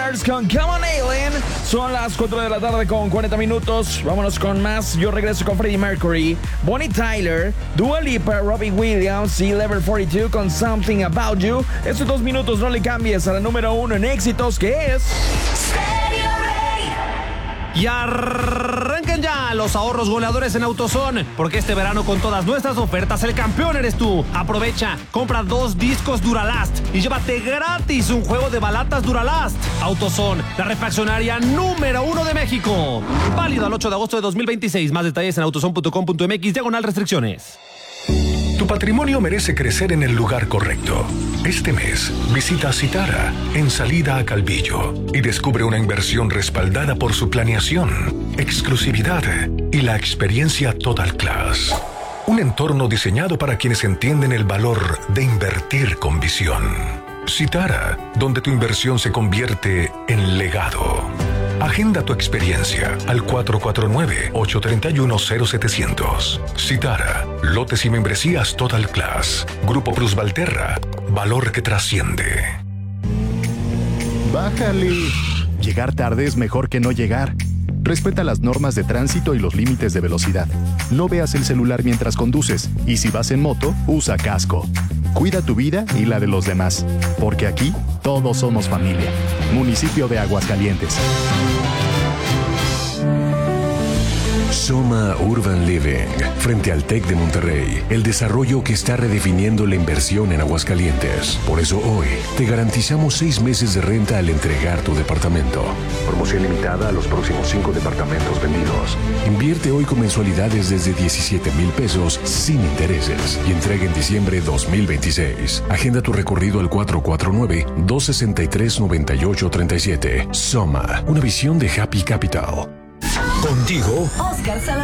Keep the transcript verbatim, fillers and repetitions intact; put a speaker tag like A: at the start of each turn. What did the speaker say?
A: Stars con Come On Alien. Son las cuatro de la tarde con cuarenta minutos. Vámonos con más. Yo regreso con Freddie Mercury, Bonnie Tyler, Dua Lipa, Robbie Williams y Level cuarenta y dos con Something About You. Estos dos minutos no le cambies a la número uno en éxitos, que es...
B: Y arranquen ya los ahorros goleadores en AutoZone, porque este verano con todas nuestras ofertas el campeón eres tú. Aprovecha, compra dos discos Duralast y llévate gratis un juego de balatas Duralast. AutoZone, la refaccionaria número uno de México. Válido al ocho de agosto de dos mil veintiséis. Más detalles en autozone punto com punto m x, diagonal restricciones.
C: Tu patrimonio merece crecer en el lugar correcto. Este mes, visita Citara en salida a Calvillo y descubre una inversión respaldada por su planeación, exclusividad y la experiencia Total Class. Un entorno diseñado para quienes entienden el valor de invertir con visión. Citara, donde tu inversión se convierte en legado. Agenda tu experiencia al cuatro cuatro nueve, ocho tres uno, cero setecientos. Citara, lotes y membresías Total Class. Grupo Plus Valterra, valor que trasciende.
D: Bájale. Llegar tarde es mejor que no llegar. Respeta las normas de tránsito y los límites de velocidad. No veas el celular mientras conduces. Y si vas en moto, usa casco. Cuida tu vida y la de los demás. Porque aquí, todos somos familia. Municipio de Aguascalientes.
E: Soma Urban Living, frente al TEC de Monterrey, el desarrollo que está redefiniendo la inversión en Aguascalientes. Por eso hoy te garantizamos seis meses de renta al entregar tu departamento. Promoción limitada a los próximos cinco departamentos vendidos. Invierte hoy con mensualidades desde diecisiete mil pesos sin intereses y entrega en diciembre dos mil veintiséis. Agenda tu recorrido al cuatro cuatro nueve, dos seis tres, nueve ocho tres siete. Soma, una visión de Happy Capital.
C: Contigo,
F: Oscar Salazar.